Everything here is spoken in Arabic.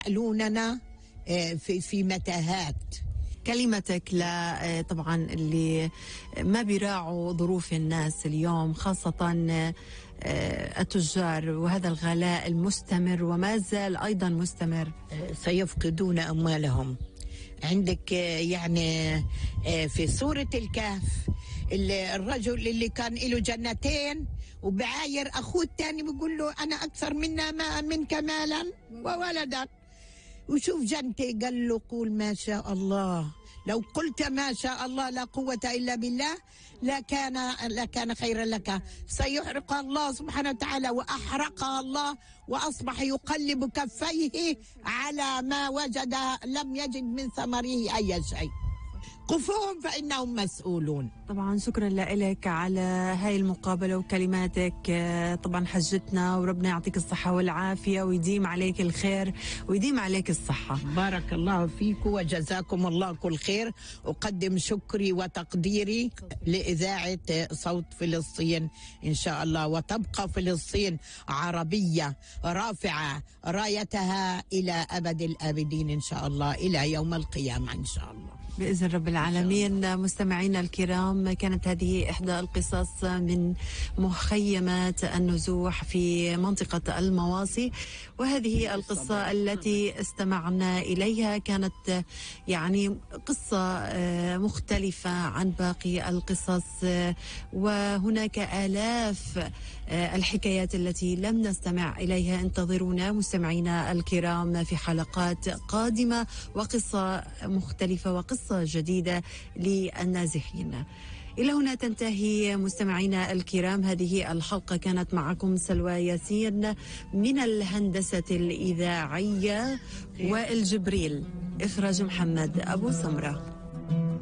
يسألوننا في متاهات. كلمتك طبعا اللي ما بيراعوا ظروف الناس اليوم، خاصة التجار، وهذا الغلاء المستمر وما زال أيضا مستمر. سيفقدون أموالهم. عندك يعني في سورة الكهف الرجل اللي كان له جنتين وبعاير أخوه الثاني بيقول له أنا أكثر منك مالا وولدا، وشوف جنتي قال له قول ما شاء الله، لو قلت ما شاء الله لا قوة إلا بالله لكان خيرا لك. سيحرق الله سبحانه وتعالى، وأحرقها الله وأصبح يقلب كفيه على ما وجد، لم يجد من ثمره أي شيء. قفوهم فإنهم مسؤولون. طبعا شكرا لك على هاي المقابلة وكلماتك. طبعا حجتنا، وربنا يعطيك الصحة والعافية ويديم عليك الخير ويديم عليك الصحة. بارك الله فيكم وجزاكم الله كل خير. أقدم شكري وتقديري لإذاعة صوت فلسطين إن شاء الله، وتبقى فلسطين عربية رافعة رايتها إلى أبد الآبدين إن شاء الله، إلى يوم القيامة إن شاء الله بإذن رب العالمين. مستمعينا الكرام، كانت هذه إحدى القصص من مخيمات النزوح في منطقة المواصي، وهذه القصة التي استمعنا إليها كانت يعني قصة مختلفة عن باقي القصص، وهناك آلاف الحكايات التي لم نستمع إليها. انتظرونا مستمعينا الكرام في حلقات قادمة وقصة مختلفة وقصة جديدة للنازحين. إلى هنا تنتهي مستمعينا الكرام هذه الحلقة. كانت معكم سلوى ياسين من الهندسة الإذاعية، والجبريل إخراج محمد أبو سمرة.